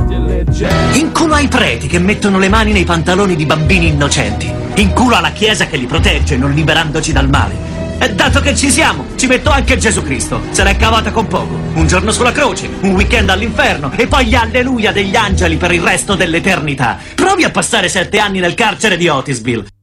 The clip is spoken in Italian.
In culo ai preti che mettono le mani nei pantaloni di bambini innocenti. In culo alla Chiesa che li protegge, non liberandoci dal male. E dato che ci siamo, ci metto anche Gesù Cristo. Se l'è cavata con poco. Un giorno sulla croce, un weekend all'inferno e poi gli alleluia degli angeli per il resto dell'eternità. Provi a passare 7 anni nel carcere di Otisville.